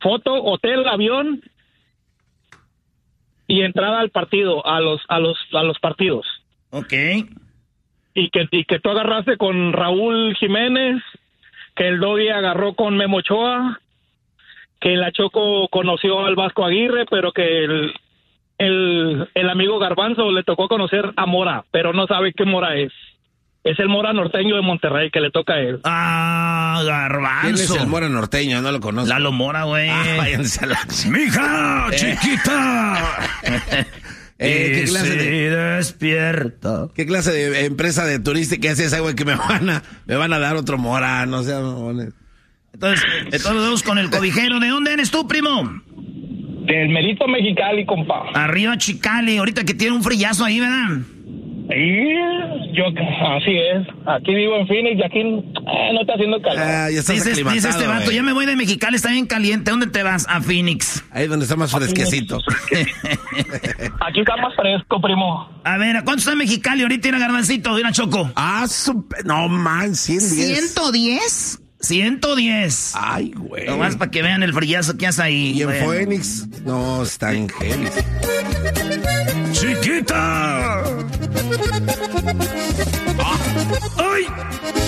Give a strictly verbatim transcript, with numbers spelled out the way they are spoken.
foto, hotel, avión y entrada al partido, a los, a los, a los partidos. Ok. Y que, y que tú agarraste con Raúl Jiménez, que el Doggy agarró con Memo Ochoa, que la Choco conoció al Vasco Aguirre, pero que el, el, el amigo Garbanzo le tocó conocer a Mora, pero no sabe qué Mora es. Es el Mora norteño de Monterrey, que le toca a él. Ah, Garbanzo. ¿Quién es el Mora norteño? No lo conozco. Lalo Mora, güey. Ah, váyanse a la... ¡Mija, chiquita! Eh, ¿qué clase de despierta? ¿Qué clase de empresa de turística es esa, güey, que me van a me van a dar otro Mora? No sé. Entonces, entonces vamos con el cobijero. ¿De dónde eres tú, primo? Del Merito Mexicali, compa. Arriba Chicali, ahorita que tiene un frillazo ahí, ¿verdad? Y yo, así es. Aquí vivo en Phoenix y aquí eh, no está haciendo calor. Ah, ya estás dice, aclimatado, dice este vato, güey. ya me voy de Mexicali, está bien caliente. ¿Dónde te vas? A Phoenix. Ahí donde está más fresquecito. Aquí está más fresco, primo. A ver, ¿a cuánto está en Mexicali? Ahorita ir a Garbancito, ir a Choco. Ah, super... no man, ciento diez. ¿ciento diez? ciento diez. Ay, güey. Nomás para que vean el frillazo que hace ahí. Y en bueno. Phoenix, no, están heavy. ¡Chiquita! ¡Ay!